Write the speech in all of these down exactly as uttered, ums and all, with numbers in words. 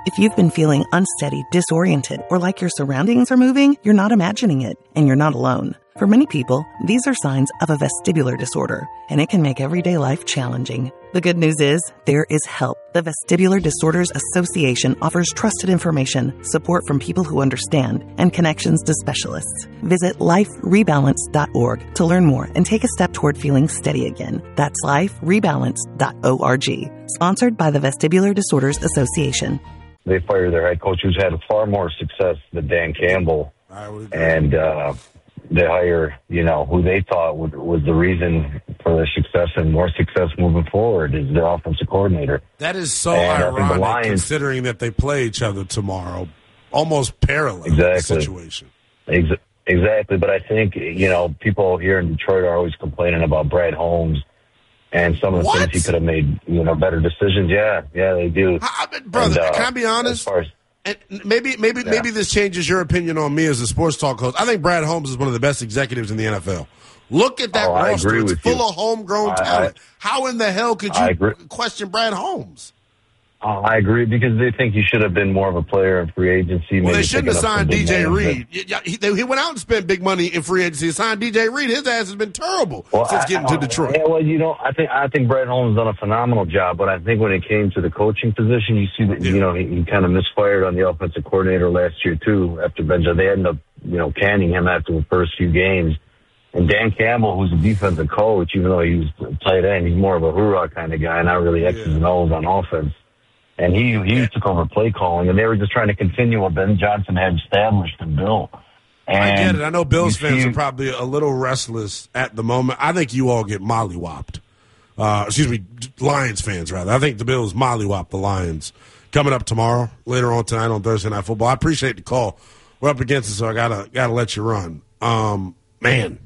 If you've been feeling unsteady, disoriented, or like your surroundings are moving, you're not imagining it, and you're not alone. For many people, these are signs of a vestibular disorder, and it can make everyday life challenging. The good news is, there is help. The Vestibular Disorders Association offers trusted information, support from people who understand, and connections to specialists. Visit life rebalance dot org to learn more and take a step toward feeling steady again. That's life rebalance dot org. Sponsored by the Vestibular Disorders Association. They fired their head coach, who's had far more success than Dan Campbell, and uh, they hire, you know, who they thought would, was the reason for their success and more success moving forward is their offensive coordinator. That is so and ironic, Lions, considering that they play each other tomorrow, almost parallel exactly. situation. Ex- exactly, but I think, you know, people here in Detroit are always complaining about Brad Holmes and some of the what? things he could have made, you know, better decisions. Yeah, yeah, they do. I, I, brother, and, uh, can I be honest? As far as, and maybe, maybe, yeah. maybe this changes your opinion on me as a sports talk host. I think Brad Holmes is one of the best executives in the N F L. Look at that oh, roster; it's full you. of homegrown I, talent. I, How in the hell could you question Brad Holmes? Uh, I agree, because they think you should have been more of a player in free agency. Well, maybe they shouldn't have signed D J Reed. He, he, he went out and spent big money in free agency. Signed D J Reed. His ass has been terrible well, since I, getting I, to Detroit. Yeah, well, you know, I think I think Brad Holmes done a phenomenal job, but I think when it came to the coaching position, you see that yeah. you know he, he kind of misfired on the offensive coordinator last year too. After Benja, they ended up you know canning him after the first few games. And Dan Campbell, who's a defensive coach, even though he was tight end, he's more of a hoorah kind of guy, not really X's yeah. and O's on offense. And he he yeah. took over play calling, and they were just trying to continue what Ben Johnson had established and built. And I get it. I know Bills fans see, are probably a little restless at the moment. I think you all get mollywopped. Uh, excuse me, Lions fans, rather. I think the Bills mollywop the Lions coming up tomorrow, later on tonight on Thursday Night Football. I appreciate the call. We're up against it, so I gotta gotta let you run. Um, man,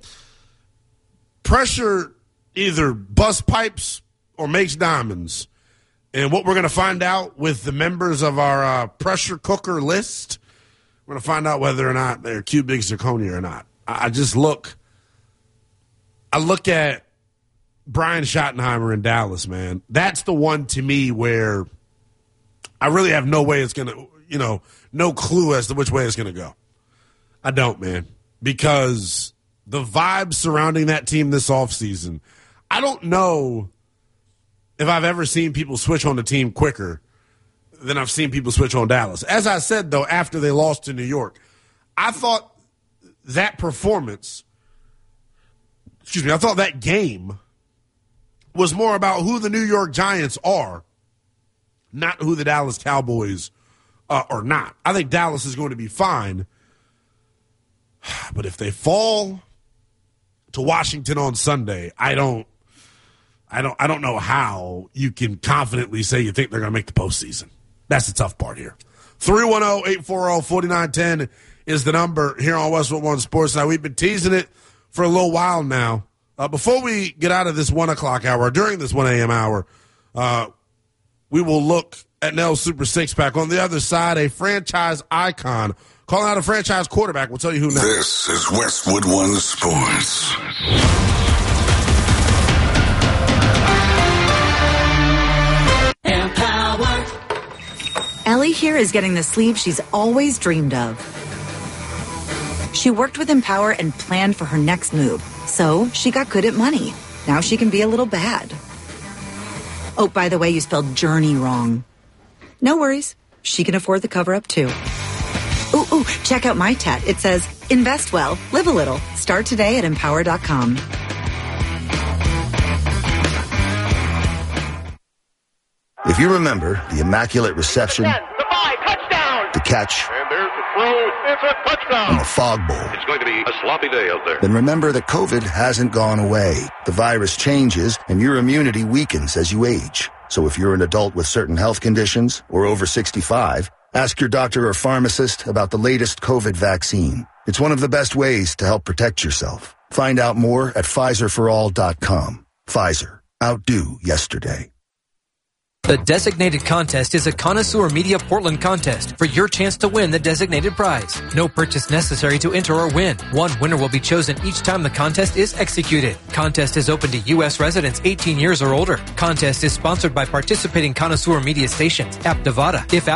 pressure either busts pipes or makes diamonds. And what we're going to find out with the members of our uh, pressure cooker list, we're going to find out whether or not they're cubic zirconia or not. I, I just look, I look at Brian Schottenheimer in Dallas, man. That's the one to me where I really have no way it's going to, you know, no clue as to which way it's going to go. I don't, man, because the vibes surrounding that team this offseason, I don't know if I've ever seen people switch on the team quicker than I've seen people switch on Dallas. As I said, though, after they lost to New York, I thought that performance, excuse me, I thought that game was more about who the New York Giants are, not who the Dallas Cowboys uh, are not. I think Dallas is going to be fine. But if they fall to Washington on Sunday, I don't, I don't I don't know how you can confidently say you think they're going to make the postseason. That's the tough part here. three one zero, eight four zero, four nine one zero is the number here on Westwood One Sports. Now, we've been teasing it for a little while now. Uh, before we get out of this one o'clock hour, during this one a.m. hour, uh, we will look at Nell's Super Six-Pack. On the other side, a franchise icon. Calling out a franchise quarterback. We'll tell you who now. This is Westwood One Sports. Ellie here is getting the sleep she's always dreamed of. She worked with Empower and planned for her next move, so she got good at money. Now she can be a little bad. Oh, by the way, you spelled journey wrong. No worries. She can afford the cover-up, too. Ooh, ooh, check out my tat. It says, invest well, live a little. Start today at empower dot com. If you remember the Immaculate Reception, the five, touchdown, the catch, and there's the throw, it's a touchdown, and the fog bowl, it's going to be a sloppy day out there. Then remember that COVID hasn't gone away. The virus changes, and your immunity weakens as you age. So if you're an adult with certain health conditions or over sixty-five, ask your doctor or pharmacist about the latest COVID vaccine. It's one of the best ways to help protect yourself. Find out more at Pfizer for all dot com. Pfizer. Outdo yesterday. The designated contest is a Connoisseur Media Portland contest for your chance to win the designated prize. No purchase necessary to enter or win. One winner will be chosen each time the contest is executed. Contest is open to U S residents eighteen years or older. Contest is sponsored by participating Connoisseur Media stations, App Nevada. If